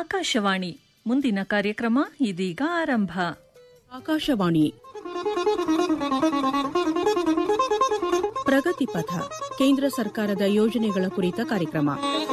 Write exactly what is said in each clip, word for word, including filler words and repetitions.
ಆಕಾಶವಾಣಿ ಮುಂದಿನ ಕಾರ್ಯಕ್ರಮ ಇದೀಗ ಆರಂಭ. ಆಕಾಶವಾಣಿ ಪ್ರಗತಿ ಪಥ, ಕೇಂದ್ರ ಸರ್ಕಾರದ ಯೋಜನೆಗಳ ಕುರಿತ ಕಾರ್ಯಕ್ರಮ.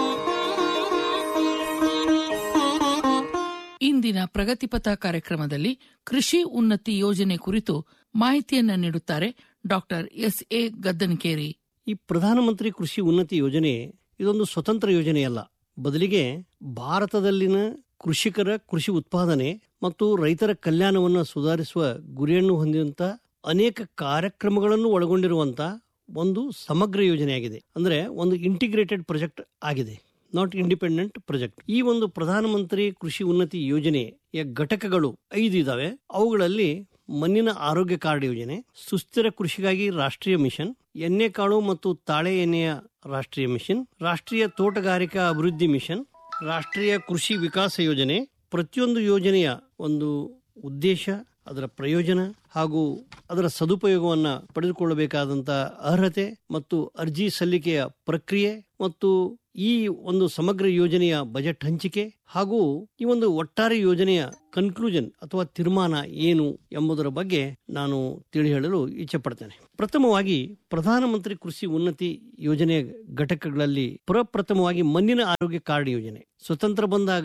ಇಂದಿನ ಪ್ರಗತಿಪಥ ಕಾರ್ಯಕ್ರಮದಲ್ಲಿ ಕೃಷಿ ಉನ್ನತಿ ಯೋಜನೆ ಕುರಿತು ಮಾಹಿತಿಯನ್ನ ನೀಡುತ್ತಾರೆ ಡಾಕ್ಟರ್ ಎಸ್ ಎ ಗದ್ದನಕೇರಿ. ಈ ಪ್ರಧಾನಮಂತ್ರಿ ಕೃಷಿ ಉನ್ನತಿ ಯೋಜನೆ ಇದೊಂದು ಸ್ವತಂತ್ರ ಯೋಜನೆಯಲ್ಲ, ಬದಲಿಗೆ ಭಾರತದಲ್ಲಿನ ಕೃಷಿಕರ ಕೃಷಿ ಉತ್ಪಾದನೆ ಮತ್ತು ರೈತರ ಕಲ್ಯಾಣವನ್ನು ಸುಧಾರಿಸುವ ಗುರಿಯನ್ನು ಹೊಂದಿದಂತ ಅನೇಕ ಕಾರ್ಯಕ್ರಮಗಳನ್ನು ಒಳಗೊಂಡಿರುವಂತ ಒಂದು ಸಮಗ್ರ ಯೋಜನೆಯಾಗಿದೆ. ಅಂದ್ರೆ ಒಂದು ಇಂಟಿಗ್ರೇಟೆಡ್ ಪ್ರಾಜೆಕ್ಟ್ ಆಗಿದೆ, ನಾಟ್ ಇಂಡಿಪೆಂಡೆಂಟ್ ಪ್ರಾಜೆಕ್ಟ್. ಈ ಒಂದು ಪ್ರಧಾನಮಂತ್ರಿ ಕೃಷಿ ಉನ್ನತಿ ಯೋಜನೆಯ ಘಟಕಗಳು ಐದು ಇದಾವೆ. ಅವುಗಳಲ್ಲಿ ಮಣ್ಣಿನ ಆರೋಗ್ಯ ಕಾರ್ಡ್ ಯೋಜನೆ, ಸುಸ್ಥಿರ ಕೃಷಿಗಾಗಿ ರಾಷ್ಟ್ರೀಯ ಮಿಷನ್, ಎಣ್ಣೆಕಾಳು ಮತ್ತು ತಾಳೆ ಎಣ್ಣೆಯ ರಾಷ್ಟ್ರೀಯ ಮಿಷನ್, ರಾಷ್ಟ್ರೀಯ ತೋಟಗಾರಿಕಾ ಅಭಿವೃದ್ಧಿ ಮಿಷನ್, ರಾಷ್ಟ್ರೀಯ ಕೃಷಿ ವಿಕಾಸ ಯೋಜನೆ. ಪ್ರತಿಯೊಂದು ಯೋಜನೆಯ ಒಂದು ಉದ್ದೇಶ, ಅದರ ಪ್ರಯೋಜನ ಹಾಗೂ ಅದರ ಸದುಪಯೋಗವನ್ನ ಪಡೆದುಕೊಳ್ಳಬೇಕಾದಂತಹ ಅರ್ಹತೆ ಮತ್ತು ಅರ್ಜಿ ಸಲ್ಲಿಕೆಯ ಪ್ರಕ್ರಿಯೆ ಮತ್ತು ಈ ಒಂದು ಸಮಗ್ರ ಯೋಜನೆಯ ಬಜೆಟ್ ಹಂಚಿಕೆ ಹಾಗೂ ಈ ಒಂದು ಒಟ್ಟಾರೆ ಯೋಜನೆಯ ಕನ್ಕ್ಲೂಷನ್ ಅಥವಾ ತೀರ್ಮಾನ ಏನು ಎಂಬುದರ ಬಗ್ಗೆ ನಾನು ತಿಳಿ ಹೇಳಲು ಇಚ್ಛೆ ಪಡ್ತೇನೆ. ಪ್ರಥಮವಾಗಿ ಪ್ರಧಾನಮಂತ್ರಿ ಕೃಷಿ ಉನ್ನತಿ ಯೋಜನೆಯ ಘಟಕಗಳಲ್ಲಿ ಪ್ರಪ್ರಥಮವಾಗಿ ಮಣ್ಣಿನ ಆರೋಗ್ಯ ಕಾರ್ಡ್ ಯೋಜನೆ. ಸ್ವತಂತ್ರ ಬಂದಾಗ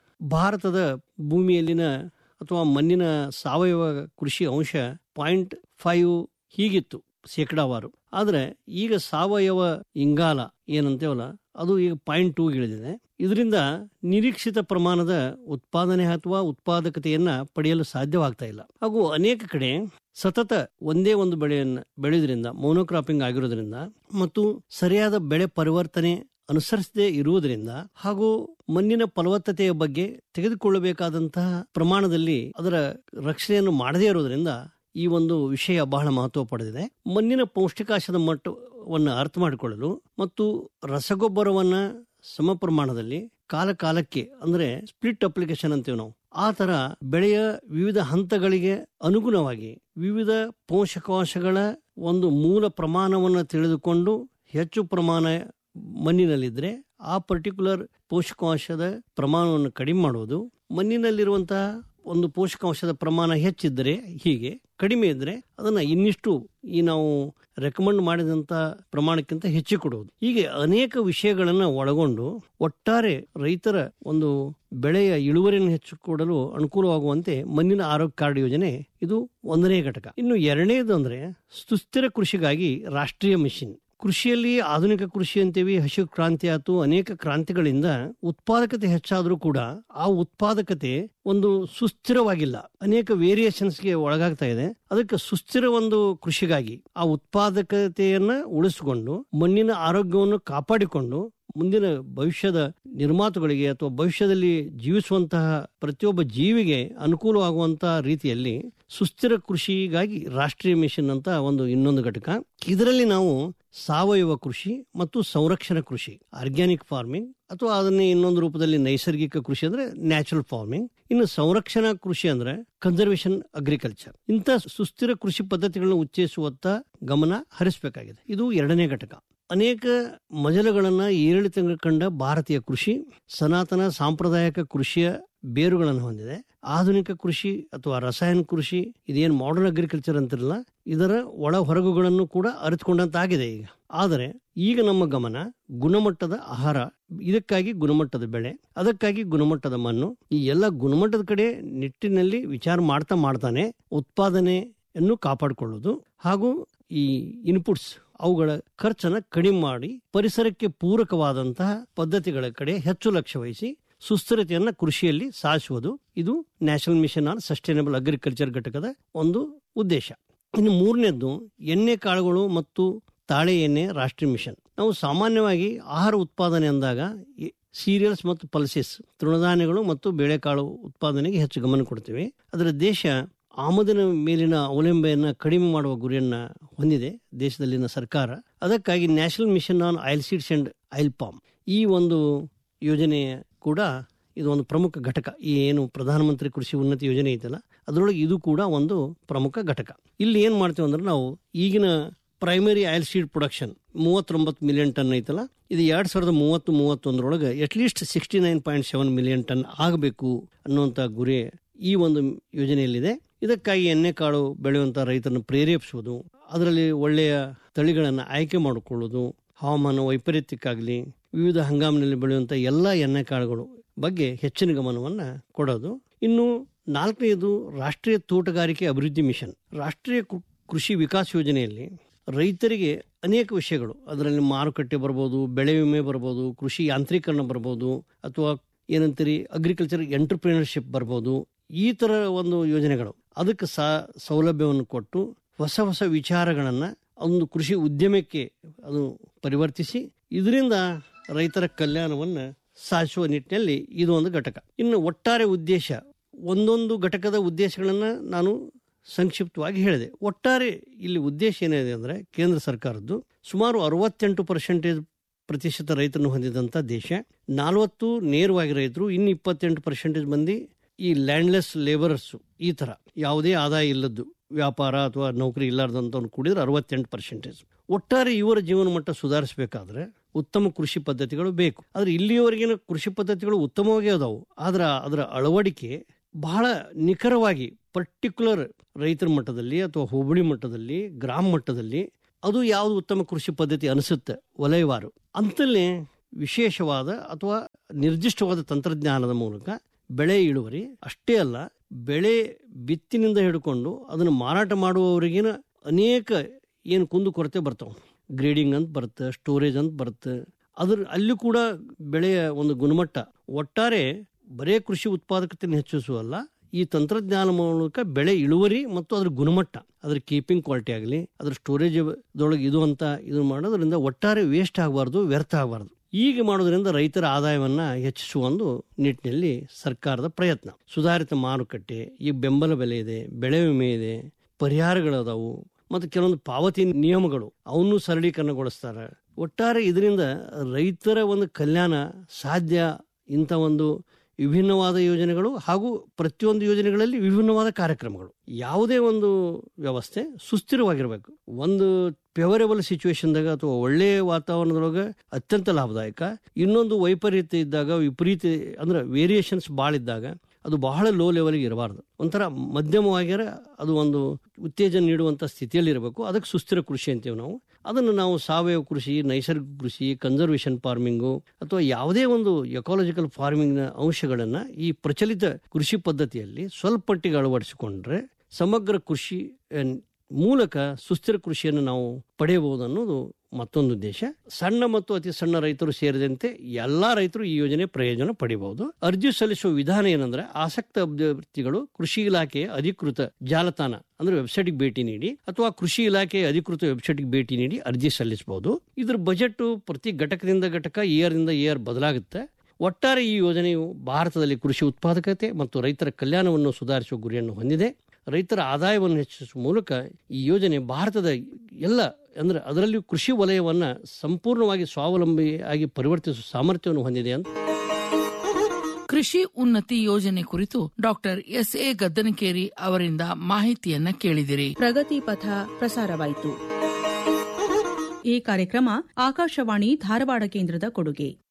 ಭಾರತದ ಭೂಮಿಯಲ್ಲಿನ ಅಥವಾ ಮಣ್ಣಿನ ಸಾವಯವ ಕೃಷಿ ಅಂಶ ಪಾಯಿಂಟ್ ಫೈವ್ ಹೀಗಿತ್ತು ಶೇಕಡಾವಾರು. ಆದ್ರೆ ಈಗ ಸಾವಯವ ಇಂಗಾಲ ಏನಂತೇವಲ್ಲ ಅದು ಈಗ ಪಾಯಿಂಟ್ ಟೂ ಇಳಿದಿದೆ. ಇದರಿಂದ ನಿರೀಕ್ಷಿತ ಪ್ರಮಾಣದ ಉತ್ಪಾದನೆ ಅಥವಾ ಉತ್ಪಾದಕತೆಯನ್ನ ಪಡೆಯಲು ಸಾಧ್ಯವಾಗ್ತಾ ಇಲ್ಲ. ಹಾಗೂ ಅನೇಕ ಕಡೆ ಸತತ ಒಂದೇ ಒಂದು ಬೆಳೆಯನ್ನ ಬೆಳೆಯೋದ್ರಿಂದ, ಮೋನೋಕ್ರಾಪಿಂಗ್ ಆಗಿರೋದ್ರಿಂದ ಮತ್ತು ಸರಿಯಾದ ಬೆಳೆ ಪರಿವರ್ತನೆ ಅನುಸರಿಸದೇ ಇರುವುದರಿಂದ ಹಾಗೂ ಮಣ್ಣಿನ ಫಲವತ್ತತೆಯ ಬಗ್ಗೆ ತೆಗೆದುಕೊಳ್ಳಬೇಕಾದಂತಹ ಪ್ರಮಾಣದಲ್ಲಿ ಅದರ ರಕ್ಷಣೆಯನ್ನು ಮಾಡದೇ ಇರೋದ್ರಿಂದ ಈ ಒಂದು ವಿಷಯ ಬಹಳ ಮಹತ್ವ ಪಡೆದಿದೆ. ಮಣ್ಣಿನ ಪೌಷ್ಟಿಕಾಂಶದ ಮಟ್ಟವನ್ನು ಅರ್ಥ ಮಾಡಿಕೊಳ್ಳಲು ಮತ್ತು ರಸಗೊಬ್ಬರವನ್ನ ಸಮ ಪ್ರಮಾಣದಲ್ಲಿ ಕಾಲ ಕಾಲಕ್ಕೆ ಅಂದ್ರೆ ಸ್ಪ್ಲಿಟ್ ಅಪ್ಲಿಕೇಶನ್ ಅಂತೀವಿ ನಾವು, ಆ ತರ ಬೆಳೆಯ ವಿವಿಧ ಹಂತಗಳಿಗೆ ಅನುಗುಣವಾಗಿ ವಿವಿಧ ಪೋಷಕಾಂಶಗಳ ಒಂದು ಮೂಲ ಪ್ರಮಾಣವನ್ನು ತಿಳಿದುಕೊಂಡು ಹೆಚ್ಚು ಪ್ರಮಾಣ ಮಣ್ಣಿನಲ್ಲಿದ್ರೆ ಆ ಪರ್ಟಿಕ್ಯುಲರ್ ಪೋಷಕಾಂಶದ ಪ್ರಮಾಣವನ್ನು ಕಡಿಮೆ ಮಾಡುವುದು, ಮಣ್ಣಿನಲ್ಲಿರುವಂತಹ ಒಂದು ಪೋಷಕಾಂಶದ ಪ್ರಮಾಣ ಹೆಚ್ಚಿದ್ದರೆ ಹೀಗೆ, ಕಡಿಮೆ ಇದ್ರೆ ಅದನ್ನ ಇನ್ನಿಷ್ಟು ಈ ನಾವು ರೆಕಮೆಂಡ್ ಮಾಡಿದಂತ ಪ್ರಮಾಣಕ್ಕಿಂತ ಹೆಚ್ಚು ಕೊಡುವುದು. ಹೀಗೆ ಅನೇಕ ವಿಷಯಗಳನ್ನ ಒಳಗೊಂಡು ಒಟ್ಟಾರೆ ರೈತರ ಒಂದು ಬೆಳೆಯ ಇಳುವರಿಯನ್ನು ಹೆಚ್ಚು ಕೊಡಲು ಅನುಕೂಲವಾಗುವಂತೆ ಮಣ್ಣಿನ ಆರೋಗ್ಯ ಕಾರ್ಡ್ ಯೋಜನೆ ಇದು ಒಂದನೇ ಘಟಕ. ಇನ್ನು ಎರಡನೇದು ಅಂದ್ರೆ ಸುಸ್ಥಿರ ಕೃಷಿಗಾಗಿ ರಾಷ್ಟ್ರೀಯ ಮಿಷನ್. ಕೃಷಿಯಲ್ಲಿ ಆಧುನಿಕ ಕೃಷಿ ಅಂತೀವಿ, ಹಸಿರು ಕ್ರಾಂತಿ ಆಯ್ತು, ಅನೇಕ ಕ್ರಾಂತಿಗಳಿಂದ ಉತ್ಪಾದಕತೆ ಹೆಚ್ಚಾದ್ರೂ ಕೂಡ ಆ ಉತ್ಪಾದಕತೆ ಒಂದು ಸುಸ್ಥಿರವಾಗಿಲ್ಲ, ಅನೇಕ ವೇರಿಯೇಷನ್ಸ್ಗೆ ಒಳಗಾಗ್ತಾ ಇದೆ. ಅದಕ್ಕೆ ಸುಸ್ಥಿರ ಒಂದು ಕೃಷಿಗಾಗಿ ಆ ಉತ್ಪಾದಕತೆಯನ್ನ ಉಳಿಸಿಕೊಂಡು ಮಣ್ಣಿನ ಆರೋಗ್ಯವನ್ನು ಕಾಪಾಡಿಕೊಂಡು ಮುಂದಿನ ಭವಿಷ್ಯದ ನಿರ್ಮಾತೃಗಳಿಗೆ ಅಥವಾ ಭವಿಷ್ಯದಲ್ಲಿ ಜೀವಿಸುವಂತಹ ಪ್ರತಿಯೊಬ್ಬ ಜೀವಿಗೆ ಅನುಕೂಲವಾಗುವಂತಹ ರೀತಿಯಲ್ಲಿ ಸುಸ್ಥಿರ ಕೃಷಿಗಾಗಿ ರಾಷ್ಟ್ರೀಯ ಮಿಷನ್ ಅಂತ ಒಂದು ಇನ್ನೊಂದು ಘಟಕ. ಇದರಲ್ಲಿ ನಾವು ಸಾವಯವ ಕೃಷಿ ಮತ್ತು ಸಂರಕ್ಷಣಾ ಕೃಷಿ, ಆರ್ಗ್ಯಾನಿಕ್ ಫಾರ್ಮಿಂಗ್ ಅಥವಾ ಅದನ್ನೇ ಇನ್ನೊಂದು ರೂಪದಲ್ಲಿ ನೈಸರ್ಗಿಕ ಕೃಷಿ ಅಂದ್ರೆ ನ್ಯಾಚುರಲ್ ಫಾರ್ಮಿಂಗ್, ಇನ್ನು ಸಂರಕ್ಷಣಾ ಕೃಷಿ ಅಂದ್ರೆ ಕನ್ಸರ್ವೇಷನ್ ಅಗ್ರಿಕಲ್ಚರ್. ಇಂಥ ಸುಸ್ಥಿರ ಕೃಷಿ ಪದ್ಧತಿಗಳನ್ನು ಉತ್ತೇಜಿಸುವತ್ತ ಗಮನ ಹರಿಸಬೇಕಾಗಿದೆ. ಇದು ಎರಡನೇ ಘಟಕ. ಅನೇಕ ಮಜಲುಗಳನ್ನ ಏರಿಳಿತ ಕಂಡ ಭಾರತೀಯ ಕೃಷಿ ಸನಾತನ ಸಾಂಪ್ರದಾಯಿಕ ಕೃಷಿಯ ಬೇರುಗಳನ್ನು ಹೊಂದಿದೆ. ಆಧುನಿಕ ಕೃಷಿ ಅಥವಾ ರಸಾಯನ ಕೃಷಿ, ಇದೇನು ಮಾಡರ್ನ್ ಅಗ್ರಿಕಲ್ಚರ್ ಅಂತಿರಲ್ಲ, ಇದರ ಒಳ ಹೊರಗುಗಳನ್ನು ಕೂಡ ಅರಿತುಕೊಂಡಂತಾಗಿದೆ ಈಗ. ಆದರೆ ಈಗ ನಮ್ಮ ಗಮನ ಗುಣಮಟ್ಟದ ಆಹಾರ, ಇದಕ್ಕಾಗಿ ಗುಣಮಟ್ಟದ ಬೆಳೆ, ಅದಕ್ಕಾಗಿ ಗುಣಮಟ್ಟದ ಮಣ್ಣು, ಈ ಎಲ್ಲ ಗುಣಮಟ್ಟದ ಕಡೆ ನಿಟ್ಟಿನಲ್ಲಿ ವಿಚಾರ ಮಾಡ್ತಾ ಮಾಡ್ತಾನೆ ಉತ್ಪಾದನೆಯನ್ನು ಕಾಪಾಡಿಕೊಳ್ಳುವುದು ಹಾಗೂ ಈ ಇನ್ಪುಟ್ಸ್ ಅವುಗಳ ಖರ್ಚನ್ನ ಕಡಿಮೆ ಮಾಡಿ ಪರಿಸರಕ್ಕೆ ಪೂರಕವಾದಂತಹ ಪದ್ಧತಿಗಳ ಕಡೆ ಹೆಚ್ಚು ಲಕ್ಷ್ಯ ವಹಿಸಿ ಸುಸ್ಥಿರತೆಯನ್ನ ಕೃಷಿಯಲ್ಲಿ ಸಾಧಿಸುವುದು. ಇದು national mission on sustainable agriculture ಘಟಕದ ಒಂದು ಉದ್ದೇಶ. ಇನ್ನು ಮೂರನೇದ್ದು ಎಣ್ಣೆ ಕಾಳುಗಳು ಮತ್ತು ತಾಳೆ ಎಣ್ಣೆ ರಾಷ್ಟ್ರೀಯ ಮಿಷನ್. ನಾವು ಸಾಮಾನ್ಯವಾಗಿ ಆಹಾರ ಉತ್ಪಾದನೆ ಅಂದಾಗ ಸೀರಿಯಲ್ಸ್ ಮತ್ತು ಪಲ್ಸೆಸ್, ತೃಣಧಾನ್ಯಗಳು ಮತ್ತು ಬೇಳೆಕಾಳು ಉತ್ಪಾದನೆಗೆ ಹೆಚ್ಚು ಗಮನ ಕೊಡ್ತೀವಿ. ಅದರ ದೇಶ ಆಮದಿನ ಮೇಲಿನ ಅವಲಂಬನೆಯನ್ನ ಕಡಿಮೆ ಮಾಡುವ ಗುರಿಯನ್ನ ಹೊಂದಿದೆ ದೇಶದಲ್ಲಿನ ಸರ್ಕಾರ. ಅದಕ್ಕಾಗಿ national mission on oil seeds and oil palm ಈ ಒಂದು ಯೋಜನೆ ಕೂಡ ಇದು ಒಂದು ಪ್ರಮುಖ ಘಟಕ. ಈ ಏನು ಪ್ರಧಾನಮಂತ್ರಿ ಕೃಷಿ ಉನ್ನತಿ ಯೋಜನೆ ಐತಲ್ಲ, ಅದರೊಳಗೆ ಇದು ಕೂಡ ಒಂದು ಪ್ರಮುಖ ಘಟಕ. ಇಲ್ಲಿ ಏನ್ ಮಾಡ್ತೇವೆ ಅಂದ್ರೆ ನಾವು ಈಗಿನ ಪ್ರೈಮರಿ ಆಯಿಲ್ ಸೀಡ್ ಪ್ರೊಡಕ್ಷನ್ ಮೂವತ್ತೊಂಬತ್ತು ಮಿಲಿಯನ್ ಟನ್ ಐತಲ್ಲ, ಇದು ಎರಡ್ ಸಾವಿರದ ಮೂವತ್ತು ಮೂವತ್ತೊಂದರೊಳಗೆ at least sixty nine point seven million ton ಆಗಬೇಕು ಅನ್ನುವಂಥ ಗುರಿ ಈ ಒಂದು ಯೋಜನೆಯಲ್ಲಿದೆ. ಇದಕ್ಕಾಗಿ ಎಣ್ಣೆ ಕಾಳು ಬೆಳೆಯುವಂಥ ರೈತರನ್ನು ಪ್ರೇರೇಪಿಸುವುದು, ಅದರಲ್ಲಿ ಒಳ್ಳೆಯ ತಳಿಗಳನ್ನು ಆಯ್ಕೆ ಮಾಡಿಕೊಳ್ಳುವುದು, ಹವಾಮಾನ ವೈಪರೀತ್ಯಕ್ಕಾಗಲಿ ವಿವಿಧ ಹಂಗಾಮಿನಲ್ಲಿ ಬೆಳೆಯುವಂಥ ಎಲ್ಲ ಎಣ್ಣೆ ಕಾಳುಗಳು ಬಗ್ಗೆ ಹೆಚ್ಚಿನ ಗಮನವನ್ನು ಕೊಡೋದು. ಇನ್ನು ನಾಲ್ಕನೆಯದು ರಾಷ್ಟ್ರೀಯ ತೋಟಗಾರಿಕೆ ಅಭಿವೃದ್ಧಿ ಮಿಷನ್. ರಾಷ್ಟ್ರೀಯ ಕೃಷಿ ವಿಕಾಸ ಯೋಜನೆಯಲ್ಲಿ ರೈತರಿಗೆ ಅನೇಕ ವಿಷಯಗಳು, ಅದರಲ್ಲಿ ಮಾರುಕಟ್ಟೆ ಬರ್ಬೋದು, ಬೆಳೆ ವಿಮೆ ಬರ್ಬೋದು, ಕೃಷಿ ಯಾಂತ್ರೀಕರಣ ಬರ್ಬೋದು, ಅಥವಾ ಏನಂತೀರಿ ಅಗ್ರಿಕಲ್ಚರ್ ಎಂಟರ್ಪ್ರಿನರ್ಶಿಪ್ ಬರ್ಬೋದು. ಈ ಥರ ಒಂದು ಯೋಜನೆಗಳು ಅದಕ್ಕೆ ಸಾ ಸೌಲಭ್ಯವನ್ನು ಕೊಟ್ಟು ಹೊಸ ಹೊಸ ವಿಚಾರಗಳನ್ನು ಒಂದು ಕೃಷಿ ಉದ್ಯಮಕ್ಕೆ ಅದು ಪರಿವರ್ತಿಸಿ ಇದರಿಂದ ರೈತರ ಕಲ್ಯಾಣವನ್ನು ಸಾಧಿಸುವ ನಿಟ್ಟಿನಲ್ಲಿ ಇದು ಒಂದು ಘಟಕ. ಇನ್ನು ಒಟ್ಟಾರೆ ಉದ್ದೇಶ, ಒಂದೊಂದು ಘಟಕದ ಉದ್ದೇಶಗಳನ್ನು ನಾನು ಸಂಕ್ಷಿಪ್ತವಾಗಿ ಹೇಳಿದೆ. ಒಟ್ಟಾರೆ ಇಲ್ಲಿ ಉದ್ದೇಶ ಏನಿದೆ ಅಂದರೆ ಕೇಂದ್ರ ಸರ್ಕಾರದ್ದು ಸುಮಾರು ಅರವತ್ತೆಂಟು ಪರ್ಸೆಂಟೇಜ್ ಪ್ರತಿಶತ ರೈತರನ್ನು ಹೊಂದಿದಂಥ ದೇಶ, ನಲವತ್ತು ನೇರವಾಗಿ ರೈತರು, ಇನ್ನು ಇಪ್ಪತ್ತೆಂಟು ಪರ್ಸೆಂಟೇಜ್ ಮಂದಿ ಈ ಲ್ಯಾಂಡ್ಲೆಸ್ ಲೇಬರರ್ಸು, ಈ ಥರ ಯಾವುದೇ ಆದಾಯ ಇಲ್ಲದ್ದು, ವ್ಯಾಪಾರ ಅಥವಾ ನೌಕರಿ ಇಲ್ಲಾರ್ದಂಥವ್ನು ಕೂಡಿದ್ರೆ ಅರವತ್ತೆಂಟು ಪರ್ಸೆಂಟೇಜ್. ಒಟ್ಟಾರೆ ಇವರ ಜೀವನ ಮಟ್ಟ ಸುಧಾರಿಸಬೇಕಾದ್ರೆ ಉತ್ತಮ ಕೃಷಿ ಪದ್ಧತಿಗಳು ಬೇಕು. ಆದರೆ ಇಲ್ಲಿಯವರೆಗಿನ ಕೃಷಿ ಪದ್ಧತಿಗಳು ಉತ್ತಮವಾಗಿ ಅದಾವು, ಆದ್ರೆ ಅದರ ಅಳವಡಿಕೆ ಬಹಳ ನಿಖರವಾಗಿ ಪರ್ಟಿಕ್ಯುಲರ್ ರೈತರ ಮಟ್ಟದಲ್ಲಿ ಅಥವಾ ಹೋಬಳಿ ಮಟ್ಟದಲ್ಲಿ ಗ್ರಾಮ ಮಟ್ಟದಲ್ಲಿ ಅದು ಯಾವುದು ಉತ್ತಮ ಕೃಷಿ ಪದ್ಧತಿ ಅನಿಸುತ್ತೆ ವಲಯವಾರು ಅಂತಲೇ ವಿಶೇಷವಾದ ಅಥವಾ ನಿರ್ದಿಷ್ಟವಾದ ತಂತ್ರಜ್ಞಾನದ ಮೂಲಕ ಬೆಳೆ ಇಳುವರಿ ಅಷ್ಟೇ ಅಲ್ಲ, ಬೆಳೆ ಬಿತ್ತಿನಿಂದ ಹಿಡ್ಕೊಂಡು ಅದನ್ನು ಮಾರಾಟ ಮಾಡುವವರಿಗಿನ ಅನೇಕ ಏನು ಕುಂದು ಕೊರತೆ ಬರ್ತಾವೆ. ಗ್ರೇಡಿಂಗ್ ಅಂತ ಬರುತ್ತೆ, ಸ್ಟೋರೇಜ್ ಅಂತ ಬರುತ್ತೆ. ಅದ್ರ ಅಲ್ಲಿ ಕೂಡ ಬೆಳೆಯ ಒಂದು ಗುಣಮಟ್ಟ, ಒಟ್ಟಾರೆ ಬರೇ ಕೃಷಿ ಉತ್ಪಾದಕತೆಯನ್ನು ಹೆಚ್ಚಿಸುವಲ್ಲ, ಈ ತಂತ್ರಜ್ಞಾನ ಮೂಲಕ ಬೆಳೆ ಇಳುವರಿ ಮತ್ತು ಅದ್ರ ಗುಣಮಟ್ಟ, ಅದ್ರ ಕೀಪಿಂಗ್ ಕ್ವಾಲಿಟಿ ಆಗಲಿ, ಅದ್ರ ಸ್ಟೋರೇಜ್ ದೊಳಗೆ ಇದು ಅಂತ ಇದು ಮಾಡೋದ್ರಿಂದ ಒಟ್ಟಾರೆ ವೇಸ್ಟ್ ಆಗಬಾರ್ದು, ವ್ಯರ್ಥ ಆಗಬಾರ್ದು. ಹೀಗೆ ಮಾಡೋದ್ರಿಂದ ರೈತರ ಆದಾಯವನ್ನ ಹೆಚ್ಚಿಸುವ ಒಂದು ನಿಟ್ಟಿನಲ್ಲಿ ಸರ್ಕಾರದ ಪ್ರಯತ್ನ. ಸುಧಾರಿತ ಮಾರುಕಟ್ಟೆ, ಈಗ ಬೆಂಬಲ ಬೆಲೆ ಇದೆ, ಬೆಳೆ ವಿಮೆ ಇದೆ, ಪರಿಹಾರಗಳದಾವು, ಮತ್ತು ಕೆಲವೊಂದು ಪಾವತಿ ನಿಯಮಗಳು ಅವನ್ನು ಸರಳೀಕರಣಗೊಳಿಸ್ತಾರೆ. ಒಟ್ಟಾರೆ ಇದರಿಂದ ರೈತರ ಒಂದು ಕಲ್ಯಾಣ ಸಾಧ್ಯ. ಇಂಥ ಒಂದು ವಿಭಿನ್ನವಾದ ಯೋಜನೆಗಳು ಹಾಗೂ ಪ್ರತಿಯೊಂದು ಯೋಜನೆಗಳಲ್ಲಿ ವಿಭಿನ್ನವಾದ ಕಾರ್ಯಕ್ರಮಗಳು. ಯಾವುದೇ ಒಂದು ವ್ಯವಸ್ಥೆ ಸುಸ್ಥಿರವಾಗಿರಬೇಕು. ಒಂದು ಫೇವರೇಬಲ್ ಸಿಚುವೇಶನ್ದಾಗ ಅಥವಾ ಒಳ್ಳೆಯ ವಾತಾವರಣದೊಳಗೆ ಅತ್ಯಂತ ಲಾಭದಾಯಕ, ಇನ್ನೊಂದು ವೈಪರೀತ್ಯ ಇದ್ದಾಗ, ವಿಪರೀತ ಅಂದ್ರೆ ವೇರಿಯೇಷನ್ಸ್ ಭಾಳ ಇದ್ದಾಗ ಅದು ಬಹಳ ಲೋ ಲೆವೆಲ್ಗೆ ಇರಬಾರ್ದು. ಒಂಥರ ಮಧ್ಯಮವಾಗಿರ ಅದು ಒಂದು ಉತ್ತೇಜನ ನೀಡುವಂಥ ಸ್ಥಿತಿಯಲ್ಲಿ ಇರಬೇಕು. ಅದಕ್ಕೆ ಸುಸ್ಥಿರ ಕೃಷಿ ಅಂತೀವಿ ನಾವು. ಅದನ್ನು ನಾವು ಸಾವಯವ ಕೃಷಿ, ನೈಸರ್ಗಿಕ ಕೃಷಿ, ಕನ್ಸರ್ವೇಷನ್ ಫಾರ್ಮಿಂಗು ಅಥವಾ ಯಾವುದೇ ಒಂದು ಎಕಾಲಜಿಕಲ್ ಫಾರ್ಮಿಂಗ್ನ ಅಂಶಗಳನ್ನು ಈ ಪ್ರಚಲಿತ ಕೃಷಿ ಪದ್ಧತಿಯಲ್ಲಿ ಸ್ವಲ್ಪ ಮಟ್ಟಿಗೆ ಅಳವಡಿಸಿಕೊಂಡ್ರೆ ಸಮಗ್ರ ಕೃಷಿ ಮೂಲಕ ಸುಸ್ಥಿರ ಕೃಷಿಯನ್ನು ನಾವು ಪಡೆಯಬಹುದು ಅನ್ನೋದು ಮತ್ತೊಂದು ಉದ್ದೇಶ. ಸಣ್ಣ ಮತ್ತು ಅತಿ ಸಣ್ಣ ರೈತರು ಸೇರಿದಂತೆ ಎಲ್ಲಾ ರೈತರು ಈ ಯೋಜನೆ ಪ್ರಯೋಜನ ಪಡೆಯಬಹುದು. ಅರ್ಜಿ ಸಲ್ಲಿಸುವ ವಿಧಾನ ಏನಂದ್ರೆ, ಆಸಕ್ತ ಅಭ್ಯರ್ಥಿಗಳು ಕೃಷಿ ಇಲಾಖೆಯ ಅಧಿಕೃತ ಜಾಲತಾಣ ಅಂದ್ರೆ ವೆಬ್ಸೈಟ್ಗೆ ಭೇಟಿ ನೀಡಿ ಅಥವಾ ಕೃಷಿ ಇಲಾಖೆಯ ಅಧಿಕೃತ ವೆಬ್ಸೈಟ್ಗೆ ಭೇಟಿ ನೀಡಿ ಅರ್ಜಿ ಸಲ್ಲಿಸಬಹುದು. ಇದ್ರ ಬಜೆಟ್ ಪ್ರತಿ ಘಟಕದಿಂದ ಘಟಕ ಇಯರ್ ಇಂದ ಇಯರ್ ಬದಲಾಗುತ್ತೆ. ಒಟ್ಟಾರೆ ಈ ಯೋಜನೆಯು ಭಾರತದಲ್ಲಿ ಕೃಷಿ ಉತ್ಪಾದಕತೆ ಮತ್ತು ರೈತರ ಕಲ್ಯಾಣವನ್ನು ಸುಧಾರಿಸುವ ಗುರಿಯನ್ನು ಹೊಂದಿದೆ. ರೈತರ ಆದಾಯವನ್ನು ಹೆಚ್ಚಿಸುವ ಮೂಲಕ ಈ ಯೋಜನೆ ಭಾರತದ ಎಲ್ಲ ಅಂದ್ರೆ ಅದರಲ್ಲಿಯೂ ಕೃಷಿ ವಲಯವನ್ನ ಸಂಪೂರ್ಣವಾಗಿ ಸ್ವಾವಲಂಬಿಯಾಗಿ ಪರಿವರ್ತಿಸುವ ಸಾಮರ್ಥ್ಯವನ್ನು ಹೊಂದಿದೆ ಅಂತ. ಕೃಷಿ ಉನ್ನತಿ ಯೋಜನೆ ಕುರಿತು ಡಾಕ್ಟರ್ ಎಸ್ ಎ ಗದ್ದನಕೇರಿ ಅವರಿಂದ ಮಾಹಿತಿಯನ್ನ ಕೇಳಿದಿರಿ. ಪ್ರಗತಿ ಪಥ ಪ್ರಸಾರವಾಯಿತು. ಈ ಕಾರ್ಯಕ್ರಮ ಆಕಾಶವಾಣಿ ಧಾರವಾಡ ಕೇಂದ್ರದ ಕೊಡುಗೆ.